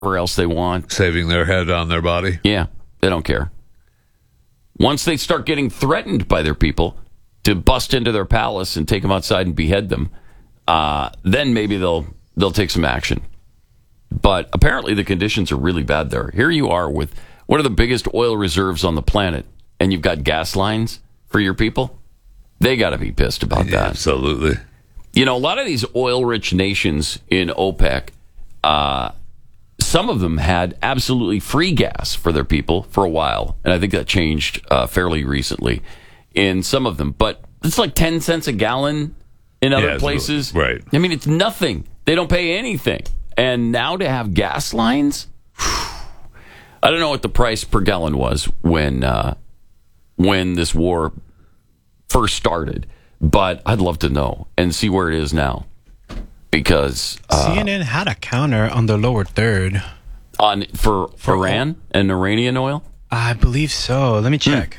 whatever else they want. Saving their head on their body. Yeah, they don't care. Once they start getting threatened by their people to bust into their palace and take them outside and behead them, then maybe they'll take some action. But apparently the conditions are really bad there. Here you are with one of the biggest oil reserves on the planet, and you've got gas lines for your people. They got to be pissed about that. Absolutely. You know, a lot of these oil-rich nations in OPEC, some of them had absolutely free gas for their people for a while, and I think that changed fairly recently in some of them. But it's like 10 cents a gallon in other places. Right. I mean, it's nothing. They don't pay anything. And now to have gas lines? I don't know what the price per gallon was when this war first started, but I'd love to know and see where it is now. Because CNN had a counter on the lower third. For Iran and Iranian oil? I believe so. Let me check.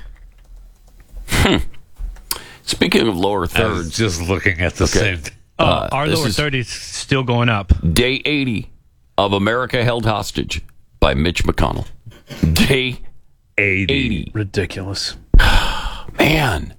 Speaking of lower I thirds, was just looking at the same thing. Our lower third is still going up. Day 80 of America Held Hostage by Mitch McConnell. Day 80. Ridiculous. Man.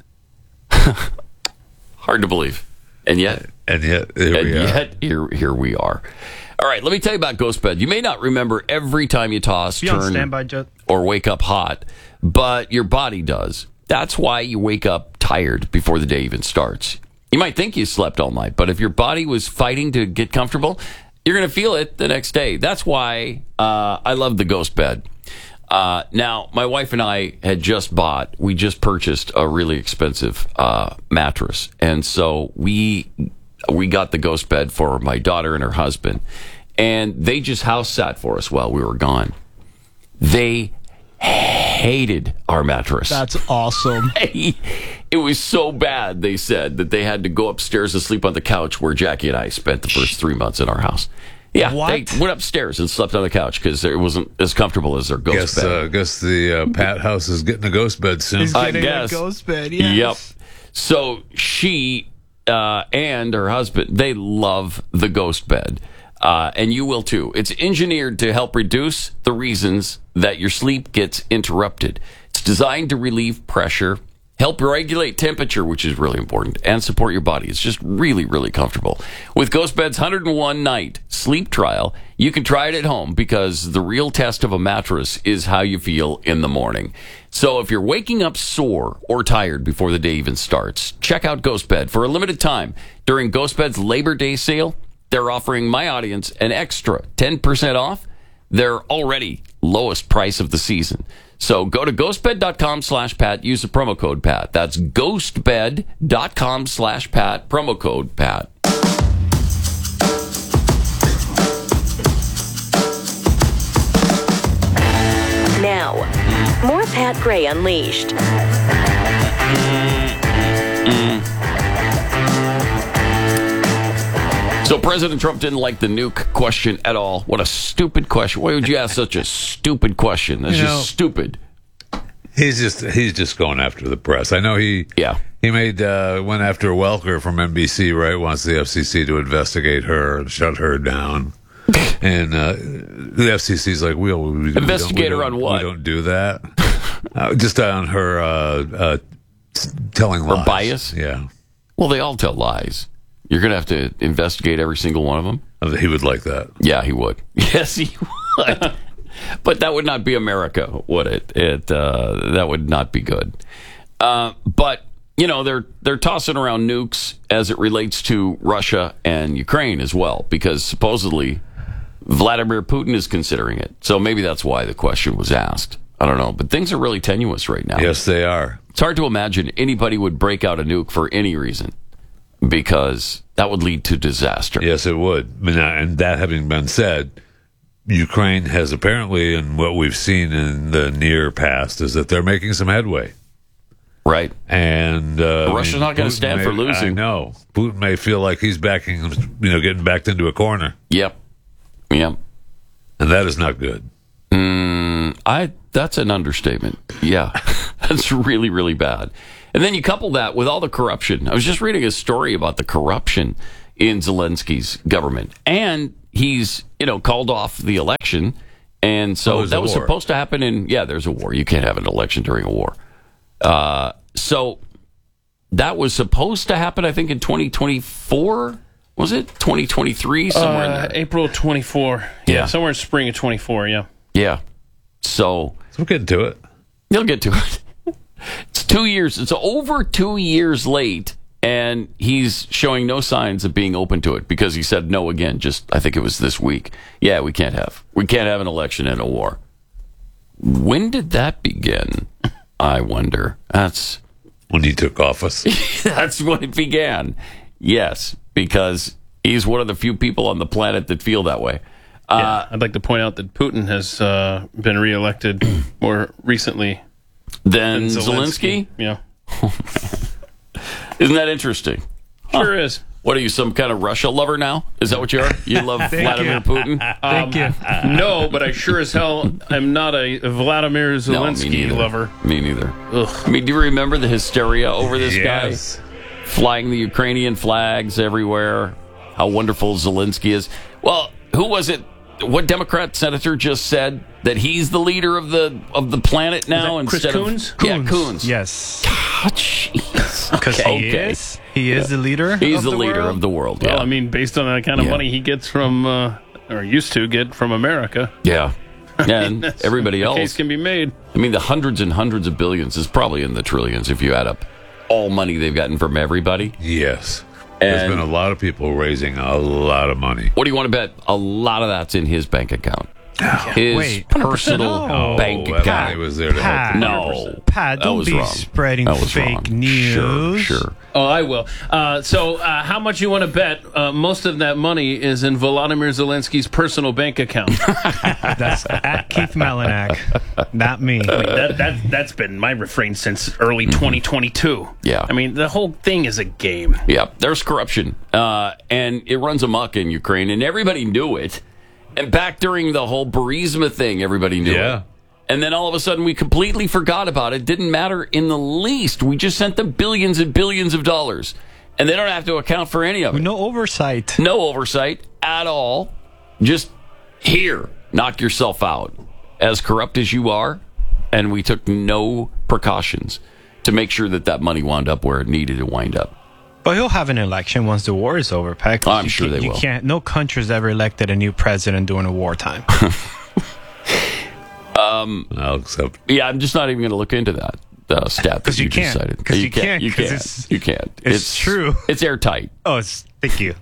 Hard to believe. And yet here we are. All right, let me tell you about Ghost Bed. You may not remember every time you toss, Be on turn, standby, Jet. or wake up hot, but your body does. That's why you wake up tired before the day even starts. You might think you slept all night, but if your body was fighting to get comfortable, you're going to feel it the next day. That's why I love the Ghost Bed. Now, my wife and I had just purchased a really expensive mattress. And so we got the Ghost Bed for my daughter and her husband. And they just house sat for us while we were gone. They hated our mattress. That's awesome. It was so bad, they said, that they had to go upstairs and sleep on the couch where Jackie and I spent the first 3 months in our house. Yeah, what? They went upstairs and slept on the couch because it wasn't as comfortable as their ghost bed. Guess the Pat house is getting a ghost bed soon. He's getting I guess. a ghost bed, yes. Yep. So she and her husband, they love the ghost bed. And you will too. It's engineered to help reduce the reasons that your sleep gets interrupted. It's designed to relieve pressure, help regulate temperature, which is really important, and support your body. It's just really, really comfortable. With Ghost Bed's 101 night sleep trial, you can try it at home because the real test of a mattress is how you feel in the morning. So if you're waking up sore or tired before the day even starts, check out Ghost Bed for a limited time. During Ghost Bed's Labor Day sale, they're offering my audience an extra 10% off their already lowest price of the season. So go to ghostbed.com/Pat. Use the promo code Pat. That's ghostbed.com/Pat. Promo code Pat. Now, more Pat Gray Unleashed. So President Trump didn't like the nuke question at all. What a stupid question. Why would you ask such a stupid question? That's just stupid. He's just going after the press. I know he went after Welker from NBC, right? Wants the FCC to investigate her and shut her down. And the FCC's like, we investigate her on what? We don't do that. Just on her telling lies. Her bias? Yeah. Well, they all tell lies. You're going to have to investigate every single one of them? He would like that. Yeah, he would. Yes, he would. But that would not be America, would it? That would not be good. But, you know, they're tossing around nukes as it relates to Russia and Ukraine as well, because supposedly Vladimir Putin is considering it. So maybe that's why the question was asked. I don't know. But things are really tenuous right now. Yes, they are. It's hard to imagine anybody would break out a nuke for any reason, because that would lead to disaster. Yes, it would. And that having been said, Ukraine has apparently, and what we've seen in the near past, is that they're making some headway. Right. And Russia's not going to stand for losing. I know. Putin may feel like he's getting backed into a corner. Yep. And that is not good. That's an understatement. Yeah. That's really, really bad. And then you couple that with all the corruption. I was just reading a story about the corruption in Zelensky's government. And he's, called off the election. And so that was supposed to happen there's a war. You can't have an election during a war. So that was supposed to happen, I think, in 2024. Was it 2023? Somewhere in there. April 24. Yeah, somewhere in spring of 24. Yeah. Yeah. So we'll get to it. You'll get to it. It's 2 years. It's over 2 years late, and he's showing no signs of being open to it because he said no again. I think it was this week. Yeah, we can't have an election and a war. When did that begin? I wonder. That's when he took office. That's when it began. Yes, because he's one of the few people on the planet that feel that way. I'd like to point out that Putin has been reelected more recently than Zelensky? Yeah. Isn't that interesting? Sure is. What are you, some kind of Russia lover now? Is that what you are? You love Vladimir Putin? Thank you. No, but I sure as hell am not a Vladimir Zelensky lover. Me neither. Ugh. I mean, do you remember the hysteria over this guy? Flying the Ukrainian flags everywhere. How wonderful Zelensky is. Well, who was it? What Democrat senator just said that he's the leader of the planet now instead of Coons? Yeah, Coons. Yes. God, jeez. Because he is the leader. He's the leader of the world. Well, yeah. I mean, based on the kind of money he gets from, or used to get from America. Yeah. And everybody else. The case can be made. I mean, the hundreds and hundreds of billions is probably in the trillions if you add up all money they've gotten from everybody. Yes. There's been a lot of people raising a lot of money. What do you want to bet? A lot of that's in his bank account. His personal bank account. Money was there to help. No. Pat, don't be spreading fake news. Sure. Oh, I will. So how much you want to bet most of that money is in Volodymyr Zelensky's personal bank account? That's at Keith Malinak, not me. I mean, that's been my refrain since early 2022. Yeah. I mean, the whole thing is a game. Yeah, there's corruption. And it runs amok in Ukraine, and everybody knew it. And back during the whole Burisma thing, everybody knew it. And then all of a sudden, we completely forgot about it. Didn't matter in the least. We just sent them billions and billions of dollars. And they don't have to account for any of it. No oversight. No oversight at all. Just here, knock yourself out. As corrupt as you are. And we took no precautions to make sure that money wound up where it needed to wind up. But he'll have an election once the war is over, Pat. I'm sure they will. No country's ever elected a new president during a wartime. Yeah, I'm just not even going to look into that stat that you just cited. Because you can't. You can't. It's true. It's airtight. Thank you.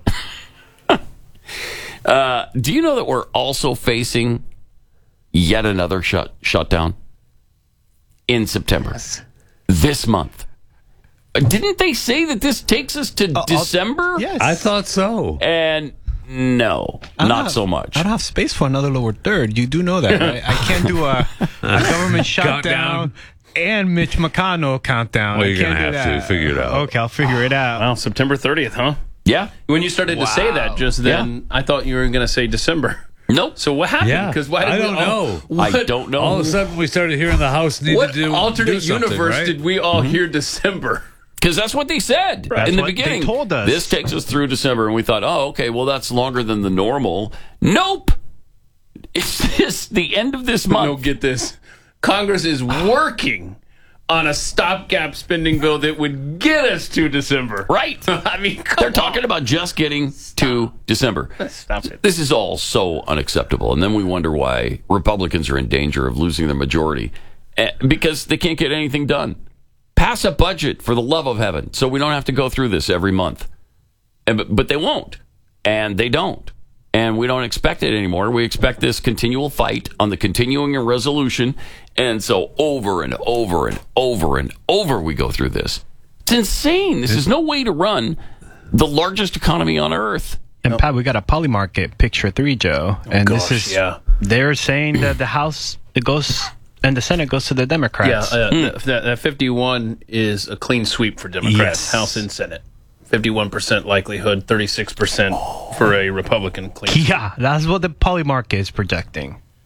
Do you know that we're also facing yet another shutdown in September? Yes. This month. Didn't they say that this takes us to December? Yes. I thought so. And no, not so much. I don't have space for another lower third. You do know that, right? I can't do a government shutdown and Mitch McConnell countdown. Well, you're going to have to figure it out. Okay, I'll figure it out. Well, September 30th, huh? Yeah. When you started to say that just then, I thought you were going to say December. Nope. So what happened? Yeah. Because I don't know. I don't know. All of a sudden, we started hearing the House need to do alternate do universe right? did we all hear December? Because that's what they said in the beginning. They told us. This takes us through December, and we thought, oh, okay, well, that's longer than the normal. Nope. It's just the end of this month. No, get this. Congress is working on a stopgap spending bill that would get us to December. Right. I mean, they're talking about just getting to December. Stop it. This is all so unacceptable. And then we wonder why Republicans are in danger of losing their majority because they can't get anything done. Pass a budget, for the love of heaven, so we don't have to go through this every month. But they won't, and they don't. And we don't expect it anymore. We expect this continual fight on the continuing resolution. And so over and over and over and over we go through this. It's insane. This is no way to run the largest economy on earth. And Pat, we got a Polymarket picture 3, Joe. And they're saying that the House, it goes... And the Senate goes to the Democrats. Yeah, that 51 is a clean sweep for Democrats, Yes. House and Senate. 51% likelihood, 36% for a Republican clean sweep. Yeah, that's what the Polymarket is projecting.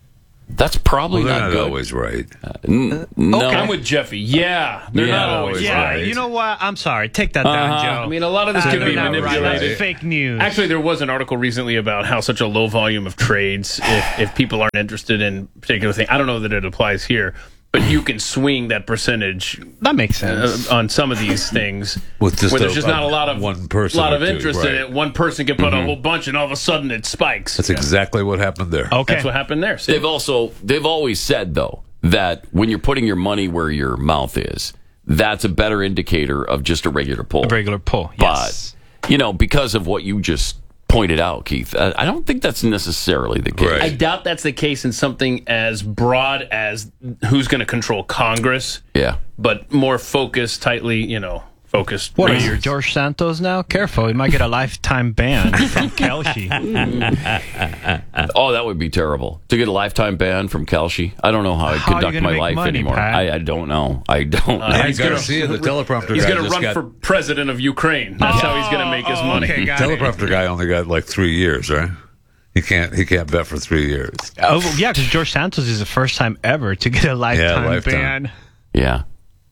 That's probably they're not not good. always right. No. Okay. I'm with Jeffy. Yeah, they're not always right. You know what? I'm sorry. Take that down, Joe. I mean, a lot of this could be manipulated. Right. Fake news. Actually, there was an article recently about how such a low volume of trades, if people aren't interested in a particular thing, I don't know that it applies here, but you can swing that percentage. That makes sense. On some of these things, With just where there's just not a lot of one person lot of or two, interest in right. it. One person can put a whole bunch, and all of a sudden it spikes. That's exactly what happened there. Okay. That's what happened there. See? They've always said, though, that when you're putting your money where your mouth is, that's a better indicator of just a regular pull. A regular pull, yes. But, because of what you just pointed out, Keith, I don't think that's necessarily the case. Right. I doubt that's the case in something as broad as who's going to control Congress. Yeah. But more focused, tightly, focused. What are races. you, George Santos now? Careful, you might get a lifetime ban from Kelshi. Oh, that would be terrible. To get a lifetime ban from Kelshi. I don't know how I How are you conduct gonna my make life money, anymore. Pat? I don't know. I don't know. Hey, He's gonna- Garcia, the teleprompter He's guy, going to just run got, for president of Ukraine. That's how he's going to make his money. Okay, got teleprompter guy only got like 3 years, right? He can't bet for 3 years. Oh, yeah, because George Santos is the first time ever to get a lifetime ban. Yeah.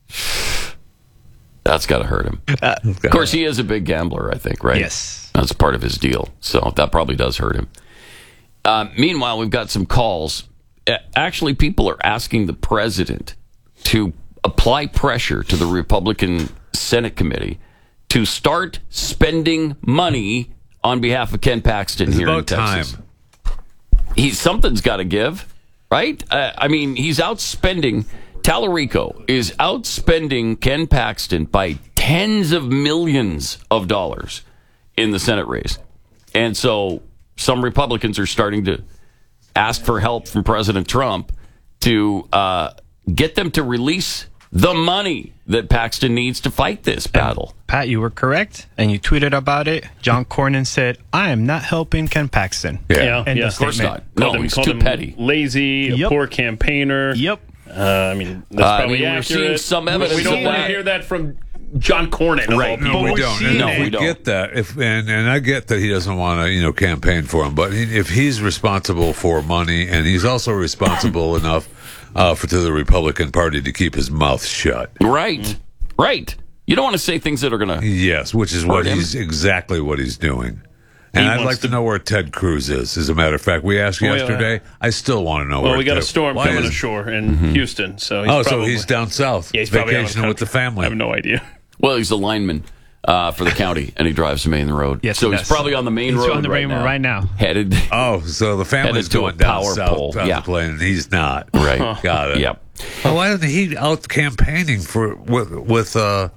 That's got to hurt him. Of course, he is a big gambler, I think, right? Yes. That's part of his deal. So that probably does hurt him. Meanwhile, we've got some calls. Actually, people are asking the president to apply pressure to the Republican Senate committee to start spending money on behalf of Ken Paxton here in Texas. Something's got to give, right? He's outspending. Tallarico is outspending Ken Paxton by tens of millions of dollars in the Senate race. And so some Republicans are starting to ask for help from President Trump to get them to release the money that Paxton needs to fight this battle. Pat, you were correct, and you tweeted about it. John Cornyn said, I am not helping Ken Paxton. Yeah. Of course not. No, he's too petty. Lazy, a poor campaigner. Yep. That's probably we're accurate. seeing some evidence We don't of want to that. hear that from John Cornyn. Right. No, we don't. we don't. Get that. And I get that he doesn't want to, campaign for him. But if he's responsible for money, and he's also responsible enough to the Republican Party to keep his mouth shut. Right. Right. You don't want to say things that are going to. Yes, which is exactly what he's doing. And I'd like to know where Ted Cruz is. As a matter of fact, we asked yesterday. I still want to know where. Well, we got a storm coming ashore in Houston, so he's down south. Yeah, he's vacationing with the family. I have no idea. Well, he's a lineman for the county, and he drives the main road. Yes, so he's probably on the main road. He's on the main road right now. Headed. Oh, so the family's Headed to going a down power south pole. the plane, and he's not. Right. Got it. Yep. Well, why isn't he out campaigning with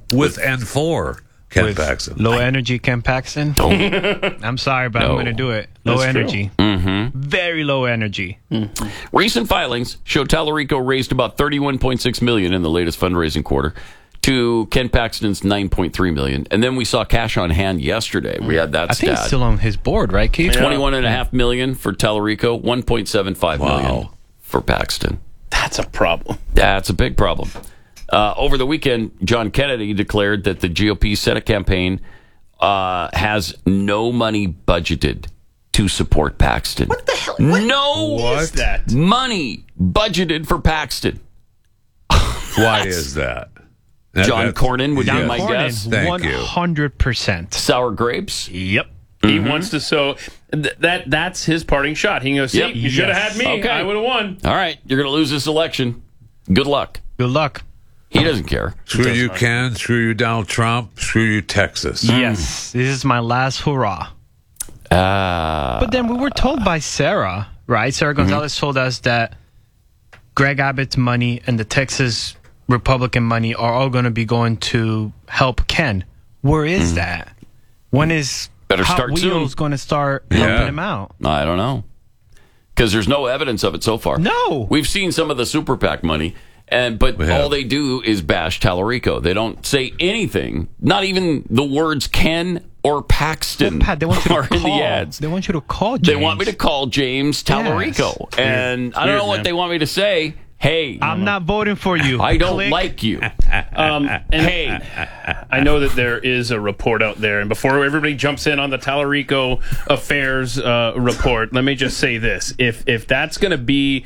N4 Ken Paxton? Low energy Ken Paxton? I'm sorry, but I'm going to do it. Low energy. Very low energy. Recent filings show Tallarico raised about $31.6 million in the latest fundraising quarter to Ken Paxton's $9.3 million. And then we saw cash on hand yesterday. We had that I think it's still on his board, right, Keith? $21.5 million for Tallarico, $1.75 million for Paxton. That's a problem. That's a big problem. Over the weekend, John Kennedy declared that the GOP Senate campaign has no money budgeted to support Paxton. What the hell? No Is that? money budgeted for Paxton. Why is that? John Cornyn would be my guess. Thank you. 100%. Sour grapes. Yep. He wants to sow. That's his parting shot. He goes, see, Yep. you should have had me. Okay. I would have won. All right, you're going to lose this election. Good luck. Good luck. He doesn't care. Screw you, Ken. Screw you, Donald Trump. Screw you, Texas. Yes. This is my last hurrah. But then we were told by Sarah, right? Sarah Gonzalez told us that Greg Abbott's money and the Texas Republican money are all going to be going to help Ken. Where is that? When is Better Hot start soon. Wheels going to start helping him out? I don't know. Because there's no evidence of it so far. No. We've seen some of the super PAC money, but all they do is bash Tallarico. They don't say anything, not even the words Ken or Paxton Pat, they want you are to in call. the ads. They want you to call James. They want me to call James Tallarico. And I don't know what they want me to say. Hey, I'm not voting for you. I don't Click. like you. Hey, I know that there is a report out there, and before everybody jumps in on the Tallarico affairs report, let me just say this: if that's going to be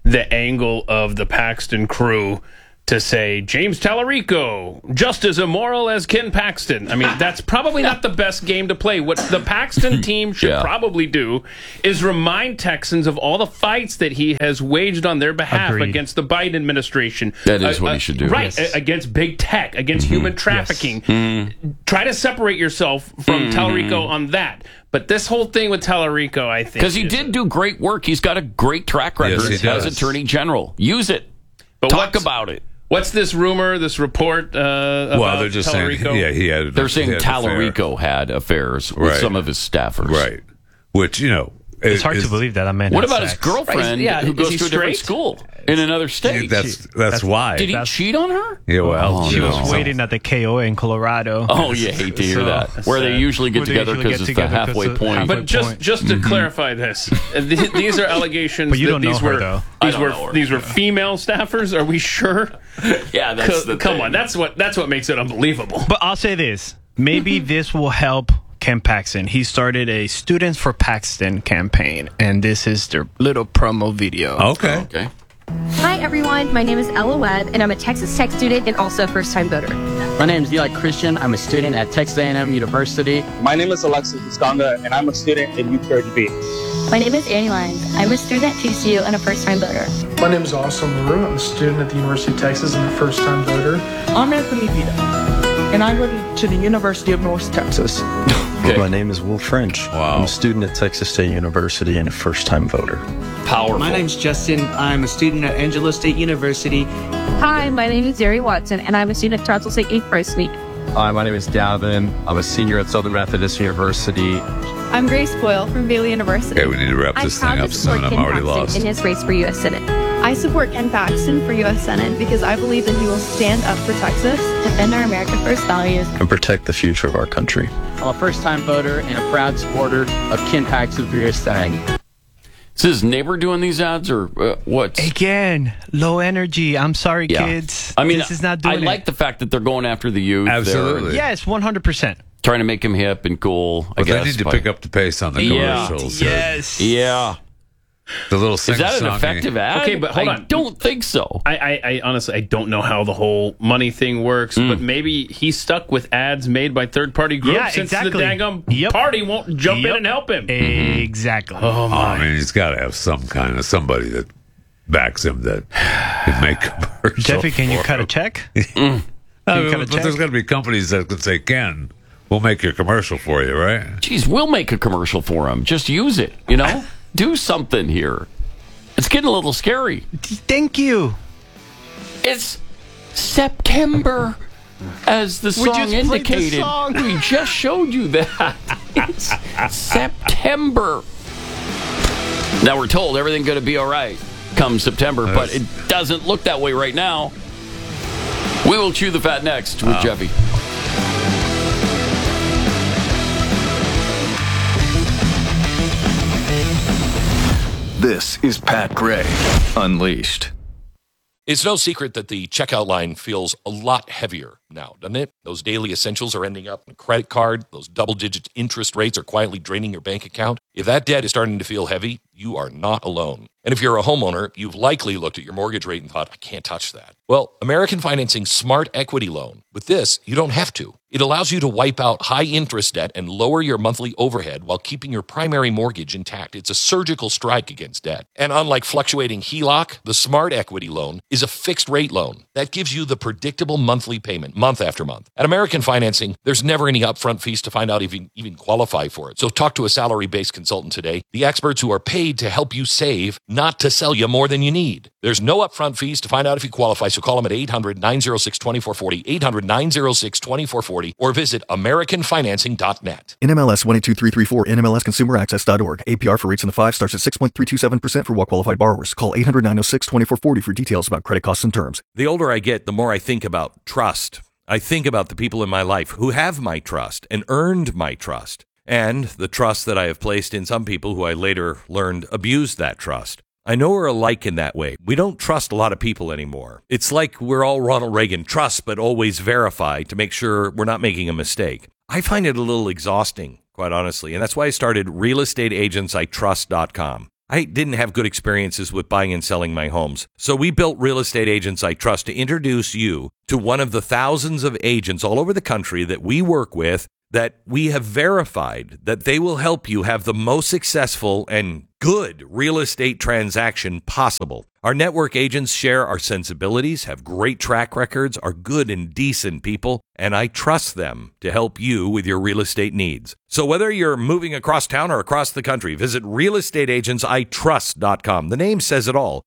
the angle of the Paxton crew to say James Tallarico, just as immoral as Ken Paxton. I mean, that's probably not the best game to play. What the Paxton team should probably do is remind Texans of all the fights that he has waged on their behalf against the Biden administration. That is what he should do. Right, against big tech, against human trafficking. Try to separate yourself from Tallarico on that. But this whole thing with Tallarico, I think... Because he did do great work. He's got a great track record as Attorney General. Use it. But talk about it. What's this rumor, this report about they're just Tallarico? saying, he had. They're saying Tallarico had affairs with some of his staffers. Right. Which, it's hard to believe that a man. What about his girlfriend who goes to a different school in another state? That's why. Did he cheat on her? Yeah, well, she was waiting at the KO in Colorado. Oh, you hate to hear that. Where they usually get together because it's the halfway point. But just to clarify this, these are allegations. But you don't these know were her, though. These were female staffers. Are we sure? Yeah, that's the come thing. on. That's what makes it unbelievable. But I'll say this: maybe this will help Ken Paxton. He started a Students for Paxton campaign, and this is their little promo video. Okay. Hi, everyone. My name is Ella Webb, and I'm a Texas Tech student and also a first-time voter. My name is Eli Christian. I'm a student at Texas A&M University. My name is Alexis Visconga, and I'm a student at UTRGV. My name is Annie Lyons. I'm a student at TCU and a first-time voter. My name is Austin LaRue. I'm a student at the University of Texas and a first-time voter. I'm Anthony Vida, and I go to the University of North Texas. My name is Will French. I'm a student at Texas State University and a first-time voter. Powerful. My name's Justin. I'm a student at Angelo State University. Hi, my name is Jerry Watson, and I'm a student at Charles State University. Hi, my name is Davin. I'm a senior at Southern Methodist University. I'm Grace Boyle from Baylor University. Okay, we need to wrap this thing up soon. I'm already lost. In his race for U.S. Senate. I support Ken Paxton for U.S. Senate because I believe that he will stand up for Texas, defend our America First values, and protect the future of our country. I'm a first-time voter and a proud supporter of Ken Paxton for U.S. Senate. Is his neighbor doing these ads or what? Again, low energy. I'm sorry, kids. I mean, this is not doing I like the fact that they're going after the youth. Absolutely. Yes, 100%. Trying to make him hip and cool. But they need to pick up the pace on the commercials. Yes. Yeah. The little Is that an effective ad? Okay, but hold on. I don't think so. I honestly, I don't know how the whole money thing works, but maybe he's stuck with ads made by third-party groups since the daggum party won't jump in and help him. Exactly. Oh, my. I mean, he's got to have somebody that backs him that can make commercials. Jeffy, can you cut a check? But there's got to be companies that can say, Ken, we'll make your commercial for you, right? Geez, we'll make a commercial for him. Just use it, Do something here. It's getting a little scary. Thank you. It's September, as the song indicated. We just showed you that. It's September. Now we're told everything's going to be all right come September, but it doesn't look that way right now. We will chew the fat next with Jeffy. This is Pat Gray Unleashed. It's no secret that the checkout line feels a lot heavier now, doesn't it? Those daily essentials are ending up on a credit card. Those double-digit interest rates are quietly draining your bank account. If that debt is starting to feel heavy, you are not alone. And if you're a homeowner, you've likely looked at your mortgage rate and thought, I can't touch that. Well, American Financing's Smart Equity Loan. With this, you don't have to. It allows you to wipe out high-interest debt and lower your monthly overhead while keeping your primary mortgage intact. It's a surgical strike against debt. And unlike fluctuating HELOC, the Smart Equity Loan is a fixed-rate loan that gives you the predictable monthly payment, month after month. At American Financing, there's never any upfront fees to find out if you even qualify for it. So talk to a salary-based consultant today, the experts who are paid to help you save, not to sell you more than you need. There's no upfront fees to find out if you qualify, so call them at 800-906-2440, 800-906-2440, or visit AmericanFinancing.net. NMLS 122334, NMLSConsumerAccess.org. APR for rates in the 5 starts at 6.327% for well-qualified borrowers. Call 800-906-2440 for details about credit costs and terms. The older I get, the more I think about trust. I think about the people in my life who have my trust and earned my trust, and the trust that I have placed in some people who I later learned abused that trust. I know we're alike in that way. We don't trust a lot of people anymore. It's like we're all Ronald Reagan, trust but always verify to make sure we're not making a mistake. I find it a little exhausting, quite honestly, and that's why I started realestateagentsitrust.com. I didn't have good experiences with buying and selling my homes. So we built Real Estate Agents I Trust to introduce you to one of the thousands of agents all over the country that we work with, that we have verified that they will help you have the most successful and good real estate transaction possible. Our network agents share our sensibilities, have great track records, are good and decent people, and I trust them to help you with your real estate needs. So whether you're moving across town or across the country, visit realestateagentsitrust.com. The name says it all,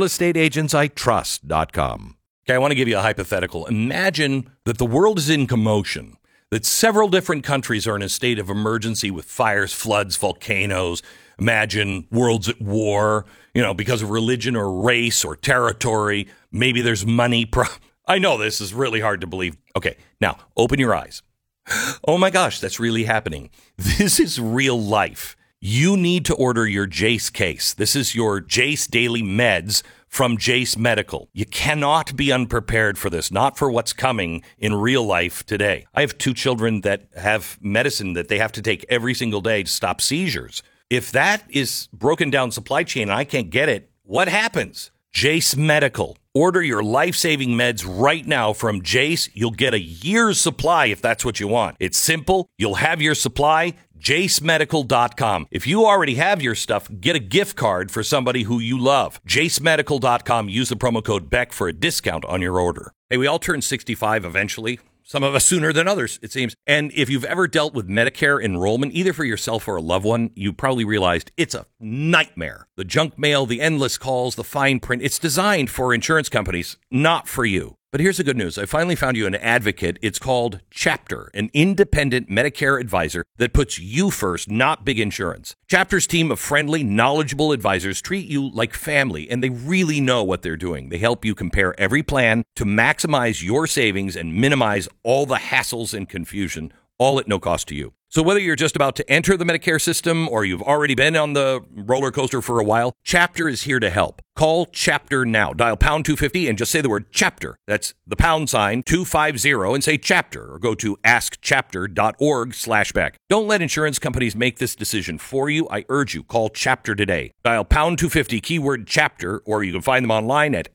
realestateagentsitrust.com. Okay, I want to give you a hypothetical. Imagine that the world is in commotion, that several different countries are in a state of emergency with fires, floods, volcanoes. Imagine worlds at war, because of religion or race or territory. Maybe there's money. I know this is really hard to believe. Okay, now open your eyes. Oh my gosh, that's really happening. This is real life. You need to order your Jace case. This is your Jace Daily Meds from Jace Medical. You cannot be unprepared for this, not for what's coming in real life today. I have 2 children that have medicine that they have to take every single day to stop seizures. If that is broken down supply chain and I can't get it, what happens? Jace Medical. Order your life-saving meds right now from Jace. You'll get a year's supply if that's what you want. It's simple. You'll have your supply. JaceMedical.com. If you already have your stuff, get a gift card for somebody who you love. JaceMedical.com. Use the promo code BECK for a discount on your order. Hey, we all turn 65 eventually. Some of us sooner than others, it seems. And if you've ever dealt with Medicare enrollment, either for yourself or a loved one, you probably realized it's a nightmare. The junk mail, the endless calls, the fine print, it's designed for insurance companies, not for you. But here's the good news. I finally found you an advocate. It's called Chapter, an independent Medicare advisor that puts you first, not big insurance. Chapter's team of friendly, knowledgeable advisors treat you like family, and they really know what they're doing. They help you compare every plan to maximize your savings and minimize all the hassles and confusion, all at no cost to you. So whether you're just about to enter the Medicare system or you've already been on the roller coaster for a while, Chapter is here to help. Call Chapter now. Dial pound 250 and just say the word Chapter. That's the pound sign 250 and say Chapter, or go to askchapter.org/Beck. Don't let insurance companies make this decision for you. I urge you, call Chapter today. Dial pound 250 keyword Chapter, or you can find them online at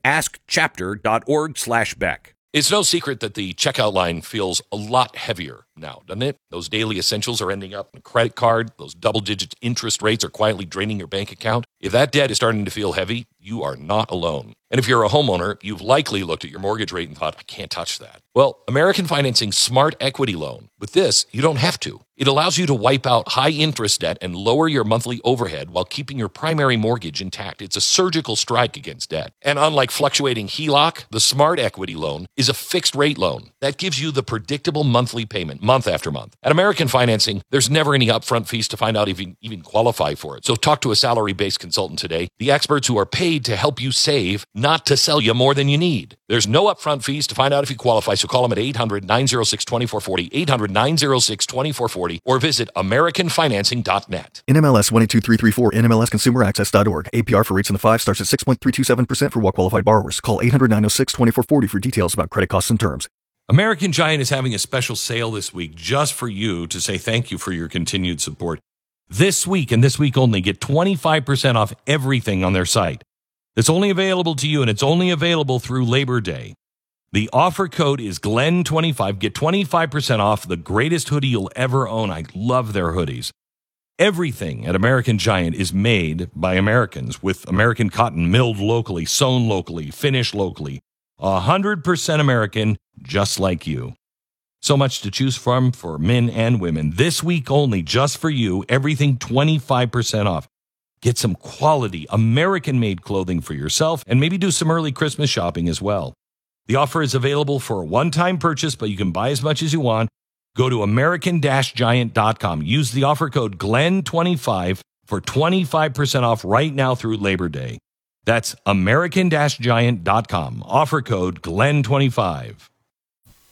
askchapter.org/Beck. It's no secret that the checkout line feels a lot heavier now, doesn't it? Those daily essentials are ending up in a credit card. Those double-digit interest rates are quietly draining your bank account. If that debt is starting to feel heavy, you are not alone. And if you're a homeowner, you've likely looked at your mortgage rate and thought, I can't touch that. Well, American Financing Smart Equity Loan. With this, you don't have to. It allows you to wipe out high-interest debt and lower your monthly overhead while keeping your primary mortgage intact. It's a surgical strike against debt. And unlike fluctuating HELOC, the Smart Equity Loan is a fixed-rate loan that gives you the predictable monthly payment, month after month. At American Financing, there's never any upfront fees to find out if you even qualify for it. So talk to a salary-based consultant today, the experts who are paid to help you save, not to sell you more than you need. There's no upfront fees to find out if you qualify, so call them at 800-906-2440, 800-906-2440, or visit AmericanFinancing.net. NMLS 122334, NMLSConsumerAccess.org. APR for rates in the 5 starts at 6.327% for well-qualified borrowers. Call 800-906-2440 for details about credit costs and terms. American Giant is having a special sale this week just for you to say thank you for your continued support. This week and this week only, get 25% off everything on their site. It's only available to you, and it's only available through Labor Day. The offer code is GLEN25. Get 25% off the greatest hoodie you'll ever own. I love their hoodies. Everything at American Giant is made by Americans with American cotton milled locally, sewn locally, finished locally. 100% American, just like you. So much to choose from for men and women. This week only, just for you, everything 25% off. Get some quality American-made clothing for yourself and maybe do some early Christmas shopping as well. The offer is available for a one-time purchase, but you can buy as much as you want. Go to American-Giant.com. Use the offer code GLEN25 for 25% off right now through Labor Day. That's American-Giant.com. Offer code GLEN25.